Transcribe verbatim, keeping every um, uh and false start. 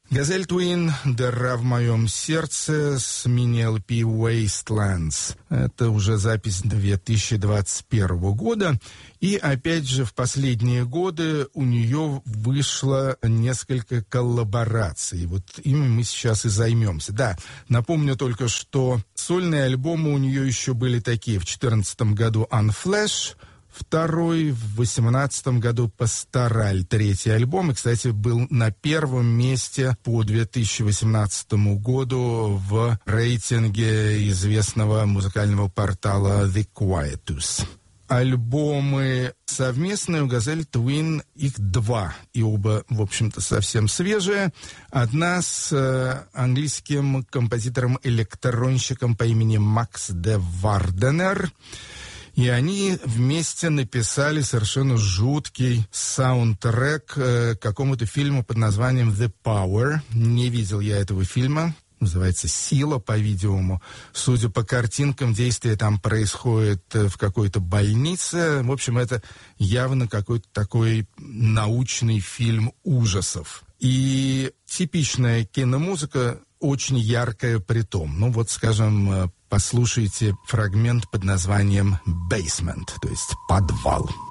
Газель Твин «Дыра в моем сердце» с мини-эл пи «Wastelands». Это уже запись две тысячи двадцать первого года. И опять же в последние годы у нее вышло несколько коллабораций. Вот ими мы сейчас и займемся. Да, напомню только, что сольные альбомы у нее еще были такие. В две тысячи четырнадцатом году «Unflash», второй, в восемнадцатом году «Пастораль», третий альбом. И, кстати, был на первом месте по две тысячи восемнадцатому году в рейтинге известного музыкального портала The Quietus. Альбомы совместные у Газель Твин, их два, и оба, в общем-то, совсем свежие. Одна с э, английским композитором-электронщиком по имени Макс де Варденер. И они вместе написали совершенно жуткий саундтрек э, к какому-то фильму под названием «The Power». Не видел я этого фильма. Называется «Сила», по-видимому. Судя по картинкам, действие там происходит в какой-то больнице. В общем, это явно какой-то такой научный фильм ужасов. И типичная киномузыка, очень яркая при том. Ну вот, скажем, послушайте фрагмент под названием «Basement», то есть «Подвал».